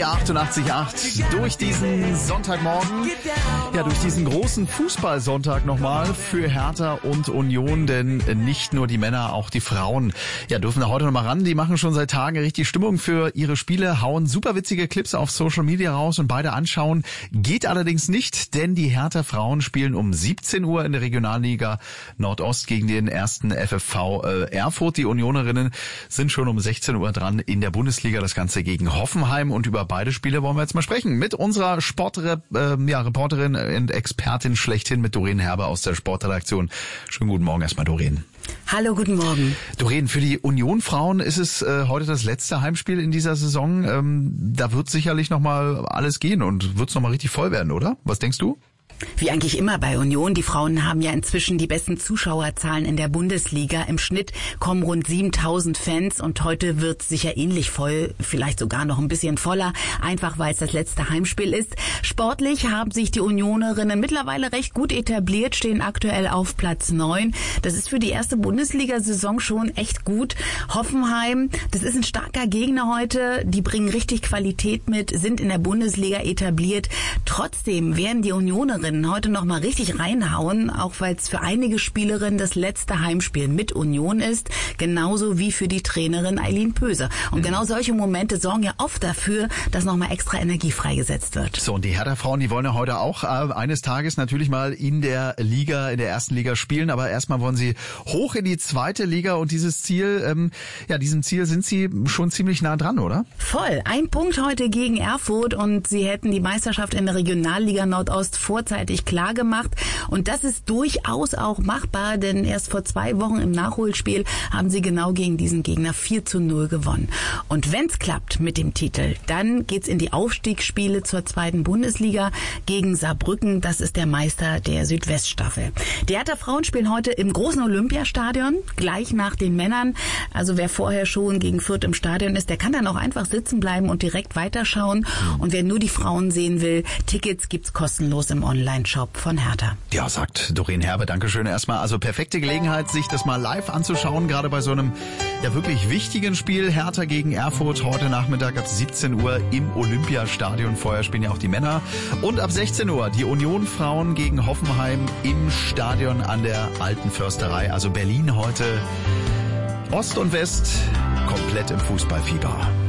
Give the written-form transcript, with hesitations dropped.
BR 88.8 durch diesen Sonntagmorgen, ja, durch diesen großen Fußballsonntag nochmal für Hertha und Union, denn nicht nur die Männer, auch die Frauen, ja, dürfen da heute nochmal ran. Die machen schon seit Tagen richtig Stimmung für ihre Spiele, hauen super witzige Clips auf Social Media raus und beide anschauen. Geht allerdings nicht, denn die Hertha Frauen spielen um 17 Uhr in der Regionalliga Nordost gegen den ersten FFV Erfurt. Die Unionerinnen sind schon um 16 Uhr dran in der Bundesliga, das Ganze gegen Hoffenheim, und über beide Spiele wollen wir jetzt mal sprechen mit unserer Reporterin und Expertin schlechthin, mit Doreen Herber aus der Sportredaktion. Schönen guten Morgen erstmal, Doreen. Hallo, guten Morgen. Doreen, für die Union-Frauen ist es heute das letzte Heimspiel in dieser Saison. Da wird sicherlich nochmal alles gehen und wird es nochmal richtig voll werden, oder? Was denkst du? Wie eigentlich immer bei Union. Die Frauen haben ja inzwischen die besten Zuschauerzahlen in der Bundesliga. Im Schnitt kommen rund 7.000 Fans und heute wird es sicher ähnlich voll, vielleicht sogar noch ein bisschen voller, einfach weil es das letzte Heimspiel ist. Sportlich haben sich die Unionerinnen mittlerweile recht gut etabliert, stehen aktuell auf Platz 9. Das ist für die erste Bundesliga-Saison schon echt gut. Hoffenheim, das ist ein starker Gegner heute. Die bringen richtig Qualität mit, sind in der Bundesliga etabliert. Trotzdem werden die Unionerinnen heute noch mal richtig reinhauen, auch weil es für einige Spielerinnen das letzte Heimspiel mit Union ist, genauso wie für die Trainerin Eileen Pöser. Und genau solche Momente sorgen ja oft dafür, dass noch mal extra Energie freigesetzt wird. So, und die Hertha-Frauen, die wollen ja heute auch eines Tages natürlich mal in der Liga, in der ersten Liga spielen, aber erstmal wollen sie hoch in die zweite Liga, und dieses Ziel, diesem Ziel sind sie schon ziemlich nah dran, oder? Voll. Ein Punkt heute gegen Erfurt und sie hätten die Meisterschaft in der Regionalliga Nordost vorzeitig klar gemacht, und das ist durchaus auch machbar, denn erst vor 2 Wochen im Nachholspiel haben sie genau gegen diesen Gegner 4:0 gewonnen. Und wenn's klappt mit dem Titel, dann geht's in die Aufstiegsspiele zur zweiten Bundesliga gegen Saarbrücken. Das ist der Meister der Südweststaffel. Die Hertha Frauen spielen heute im großen Olympiastadion, gleich nach den Männern. Also wer vorher schon gegen Fürth im Stadion ist, der kann dann auch einfach sitzen bleiben und direkt weiterschauen. Und wer nur die Frauen sehen will, Tickets gibt's kostenlos im Online-Shop von Hertha. Ja, sagt Doreen Herbe, Dankeschön erstmal. Also perfekte Gelegenheit, sich das mal live anzuschauen, gerade bei so einem ja wirklich wichtigen Spiel. Hertha gegen Erfurt heute Nachmittag ab 17 Uhr im Olympiastadion. Vorher spielen ja auch die Männer. Und ab 16 Uhr die Union-Frauen gegen Hoffenheim im Stadion an der Alten Försterei. Also Berlin heute, Ost und West, komplett im Fußballfieber.